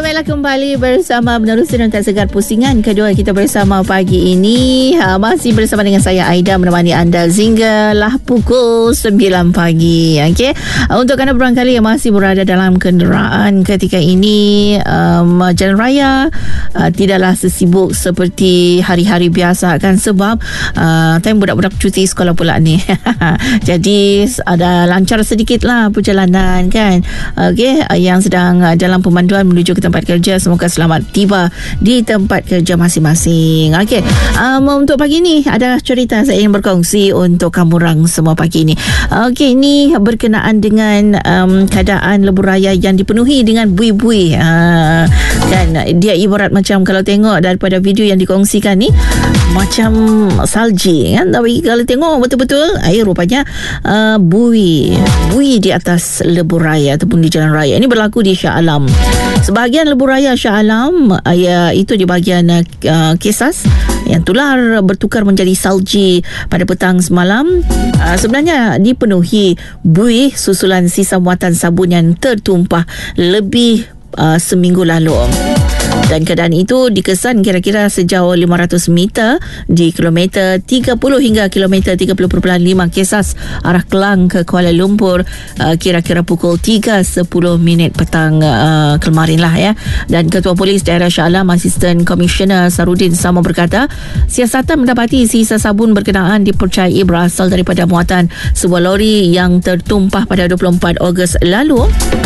baiklah, kembali bersama Menerusi dan Tak Segar Pusingan kedua kita bersama pagi ini. Masih bersama dengan saya Aida, menemani anda sehinggalah pukul 9 pagi. Okey. Untuk anda barangkali yang masih berada dalam kenderaan ketika ini, jalan raya tidaklah sesibuk seperti hari-hari biasa kan, sebab time budak-budak cuti sekolah pula ni. Jadi ada lancar sedikit lah perjalanan kan. Okey, yang sedang dalam pemanduan menuju ke tempat kerja, semoga selamat tiba di tempat kerja masing-masing. Okey, untuk pagi ni ada cerita saya ingin berkongsi untuk kamu orang semua pagi ni. Okey, ini berkenaan dengan keadaan lebuh raya yang dipenuhi dengan bui-bui. Kan dia ibarat macam kalau tengok daripada video yang dikongsikan ni macam salji kan, tapi kalau tengok betul-betul rupanya bui di atas lebuh raya ataupun di jalan raya. Ini berlaku di Shah Alam. Sebahagian lebuh raya Shah Alam itu di bahagian Kesas yang tular bertukar menjadi salji pada petang semalam. Sebenarnya dipenuhi buih susulan sisa muatan sabun yang tertumpah lebih seminggu lalu. Dan keadaan itu dikesan kira-kira sejauh 500 meter di kilometer 30 hingga kilometer 30.5 Kesas arah Kelang ke Kuala Lumpur, kira-kira pukul 3.10 petang kemarin lah ya. Dan Ketua Polis Daerah Shah Alam, Asisten Komisioner Sarudin Samo berkata, siasatan mendapati sisa sabun berkenaan dipercayai berasal daripada muatan sebuah lori yang tertumpah pada 24 Ogos lalu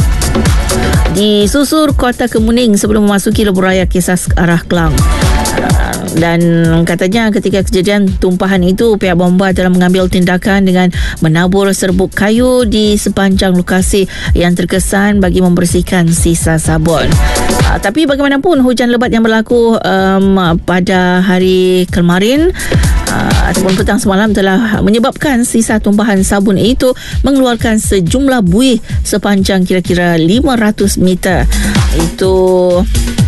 di susur Kota Kemuning sebelum memasuki lebuh raya Kesas arah Kelang. Dan katanya ketika kejadian tumpahan itu, pihak bomba telah mengambil tindakan dengan menabur serbuk kayu di sepanjang lokasi yang terkesan bagi membersihkan sisa sabun. Tapi bagaimanapun, hujan lebat yang berlaku pada hari kemarin ataupun petang semalam telah menyebabkan sisa tumpahan sabun itu mengeluarkan sejumlah buih sepanjang kira-kira 500 meter. Itu